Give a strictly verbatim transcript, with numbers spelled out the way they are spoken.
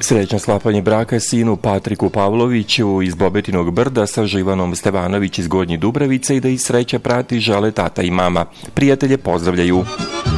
Srećno sklapanje braka sinu Patriku Pavloviću iz Bobetinog Brda sa Živanom Stevanović iz Gornje Dubravice i da ih sreća prati žele tata i mama. Prijatelje pozdravljaju.